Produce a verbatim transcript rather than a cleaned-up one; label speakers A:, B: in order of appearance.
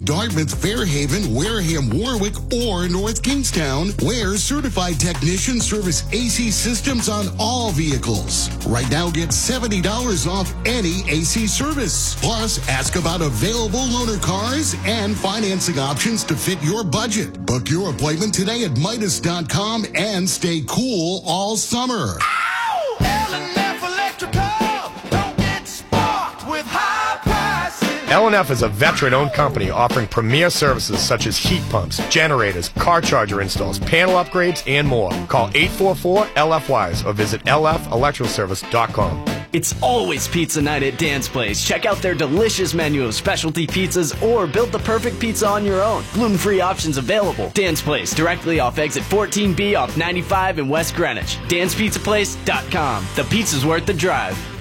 A: Dartmouth, Fairhaven, Wareham, Warwick, or North Kingstown, where certified technicians service A C systems on all vehicles. Right now, get seventy dollars off any A C service. Plus, ask about available loaner cars and financing options to fit your budget. Book your appointment today at Midas dot com and stay cool all summer.
B: L and F Electrical, don't get sparked with high prices.
C: L and F is a veteran-owned company offering premier services such as heat pumps, generators, car charger installs, panel upgrades, and more. Call eight four four L F W I S E or visit L F electrical service dot com.
D: It's always pizza night at Dan's Place. Check out their delicious menu of specialty pizzas or build the perfect pizza on your own. Gluten-free options available. Dan's Place, directly off exit fourteen B off ninety-five in West Greenwich. dans pizza place dot com. The pizza's worth the drive.